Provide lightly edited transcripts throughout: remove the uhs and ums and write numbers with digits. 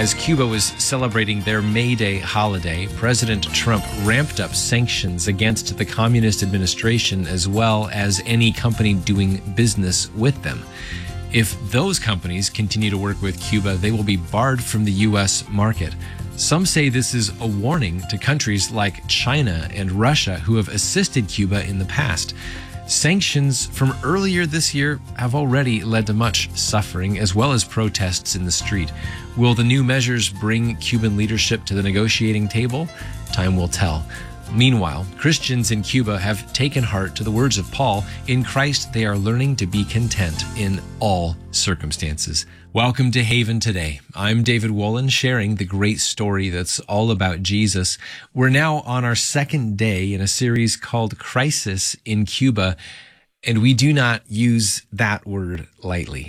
As Cuba was celebrating their May Day holiday, President Trump ramped up sanctions against the communist administration as well as any company doing business with them. If those companies continue to work with Cuba, they will be barred from the U.S. market. Some say this is a warning to countries like China and Russia who have assisted Cuba in the past. Sanctions from earlier this year have already led to much suffering as well as protests in the street. Will the new measures bring Cuban leadership to the negotiating table? Time will tell. Meanwhile, Christians in Cuba have taken heart to the words of Paul. In Christ, they are learning to be content in all circumstances. Welcome to Haven Today. I'm David Wolin, sharing the great story that's all about Jesus. We're now on our second day in a series called Crisis in Cuba, and we do not use that word lightly.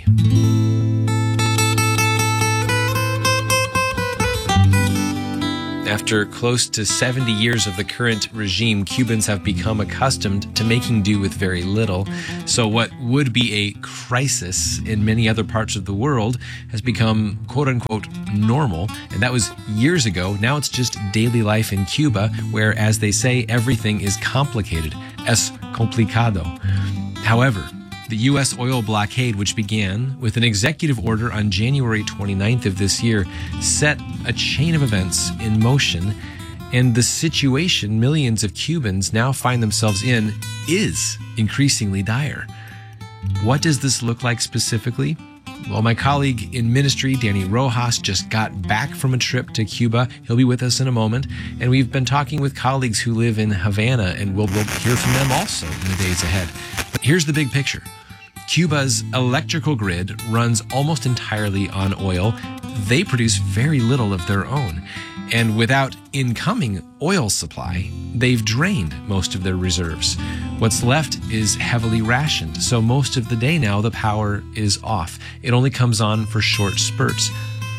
After close to 70 years of the current regime, Cubans have become accustomed to making do with very little. So what would be a crisis in many other parts of the world has become quote-unquote normal. And that was years ago. Now it's just daily life in Cuba, where, as they say, everything is complicated. Es complicado. However, the U.S. oil blockade, which began with an executive order on January 29th of this year, set a chain of events in motion, and the situation millions of Cubans now find themselves in is increasingly dire. What does this look like specifically? Well, my colleague in ministry, Danny Rojas, just got back from a trip to Cuba. He'll be with us in a moment. And we've been talking with colleagues who live in Havana, and we'll hear from them also in the days ahead. But here's the big picture. Cuba's electrical grid runs almost entirely on oil. They produce very little of their own. And without incoming oil supply, they've drained most of their reserves. What's left is heavily rationed, so most of the day now the power is off. It only comes on for short spurts.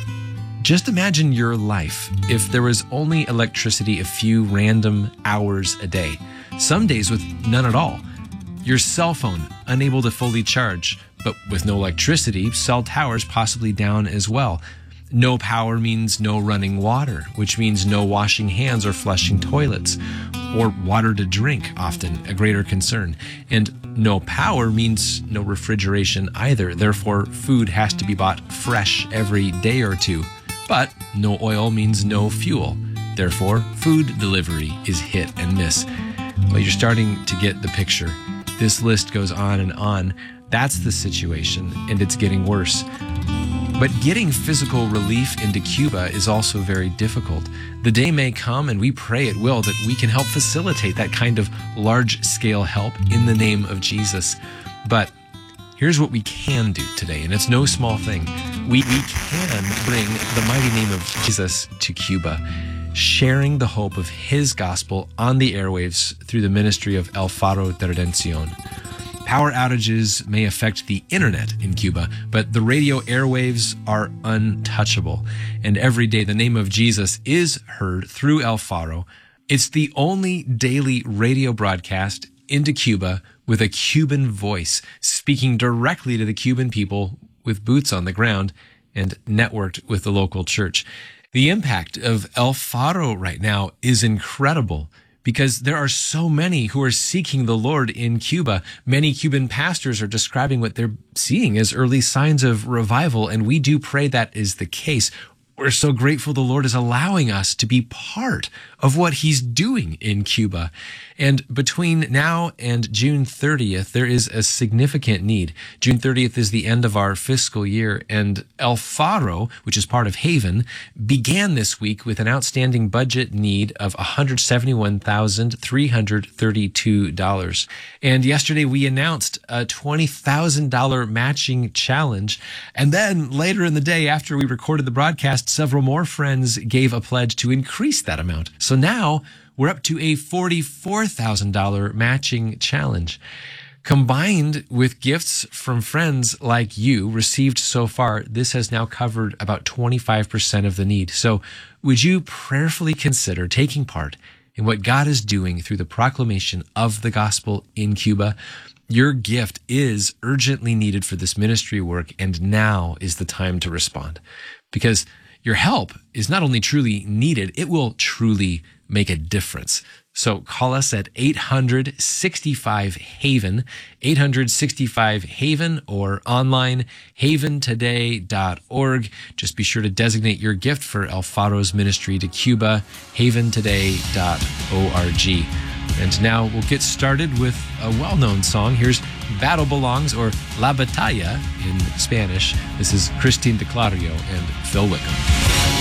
Just imagine your life if there was only electricity a few random hours a day. Some days with none at all. Your cell phone unable to fully charge, but with no electricity, cell towers possibly down as well. No power means no running water, which means no washing hands or flushing toilets, or water to drink, often a greater concern. And no power means no refrigeration either. Therefore, food has to be bought fresh every day or two. But no oil means no fuel. Therefore, food delivery is hit and miss. Well, you're starting to get the picture. This list goes on and on. That's the situation, and it's getting worse. But getting physical relief into Cuba is also very difficult. The day may come, and we pray it will, that we can help facilitate that kind of large-scale help in the name of Jesus. But here's what we can do today, and it's no small thing. We can bring the mighty name of Jesus to Cuba, sharing the hope of his gospel on the airwaves through the ministry of El Faro de Redención. Power outages may affect the internet in Cuba, but the radio airwaves are untouchable. And every day the name of Jesus is heard through El Faro. It's the only daily radio broadcast into Cuba with a Cuban voice, speaking directly to the Cuban people with boots on the ground and networked with the local church. The impact of El Faro right now is incredible because there are so many who are seeking the Lord in Cuba. Many Cuban pastors are describing what they're seeing as early signs of revival, and we do pray that is the case. We're so grateful the Lord is allowing us to be part of what he's doing in Cuba. And between now and June 30th, there is a significant need. June 30th is the end of our fiscal year, and El Faro, which is part of Haven, began this week with an outstanding budget need of $171,332. And yesterday we announced a $20,000 matching challenge. And then later in the day, after we recorded the broadcast, several more friends gave a pledge to increase that amount. So now we're up to a $44,000 matching challenge. Combined with gifts from friends like you received so far, this has now covered about 25% of the need. So would you prayerfully consider taking part in what God is doing through the proclamation of the gospel in Cuba? Your gift is urgently needed for this ministry work, and now is the time to respond. Because your help is not only truly needed, it will truly make a difference. So call us at 865-HAVEN, 865-HAVEN, or online, haventoday.org. Just be sure to designate your gift for Alfaro's ministry to Cuba, haventoday.org. And now we'll get started with a well-known song. Here's Battle Belongs, or La Batalla in Spanish. This is Christine DeClario and Phil Wickham.